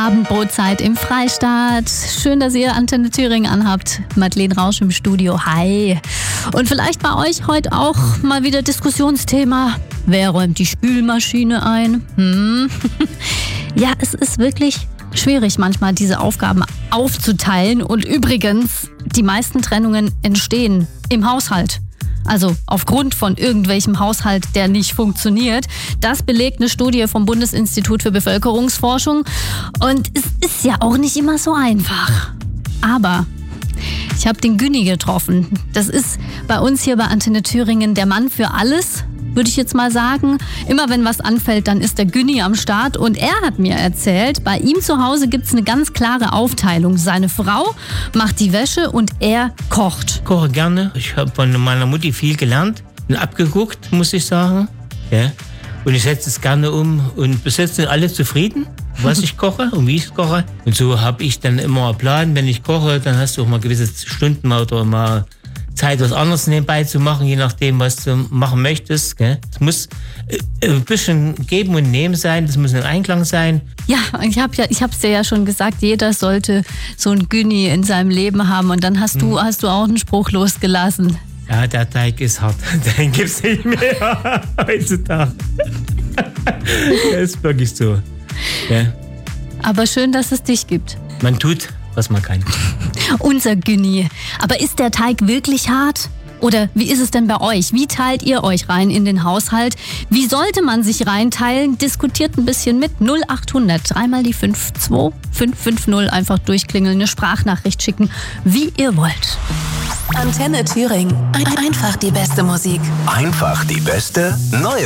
Abendbrotzeit im Freistaat. Schön, dass ihr Antenne Thüringen anhabt. Madeleine Rausch im Studio. Hi. Und vielleicht bei euch heute auch mal wieder Diskussionsthema. Wer räumt die Spülmaschine ein? Ja, es ist wirklich schwierig manchmal, diese Aufgaben aufzuteilen. Und übrigens, die meisten Trennungen entstehen im Haushalt. Also aufgrund von irgendwelchem Haushalt, der nicht funktioniert. Das belegt eine Studie vom Bundesinstitut für Bevölkerungsforschung. Und es ist ja auch nicht immer so einfach. Aber ich habe den Günni getroffen. Das ist bei uns hier bei Antenne Thüringen der Mann für alles, würde ich jetzt mal sagen. Immer wenn was anfällt, dann ist der Günni am Start. Und er hat mir erzählt, bei ihm zu Hause gibt es eine ganz klare Aufteilung. Seine Frau macht die Wäsche und er kocht. Ich koche gerne. Ich habe von meiner Mutti viel gelernt und abgeguckt, muss ich sagen. Ja. Und ich setze es gerne um. Und bis jetzt sind alle zufrieden, was ich koche und wie ich koche. Und so habe ich dann immer einen Plan. Wenn ich koche, dann hast du auch mal gewisse Stunden oder mal Zeit, was anderes nebenbei zu machen, je nachdem, was du machen möchtest. Gell? Es muss ein bisschen geben und nehmen sein, das muss ein Einklang sein. Ja, ich hab's dir ja schon gesagt, jeder sollte so einen Günni in seinem Leben haben. Und dann hast du auch einen Spruch losgelassen. Ja, der Teig ist hart, den gibt's nicht mehr heutzutage. Das ist wirklich so. Ja. Aber schön, dass es dich gibt. Man tut, was man kann. Unser Günni. Aber ist der Teig wirklich hart? Oder wie ist es denn bei euch? Wie teilt ihr euch rein in den Haushalt? Wie sollte man sich reinteilen? Diskutiert ein bisschen mit 0800 3 mal die 52 550. Einfach durchklingeln, eine Sprachnachricht schicken, wie ihr wollt. Antenne Thüringen. Einfach die beste Musik. Einfach die beste neue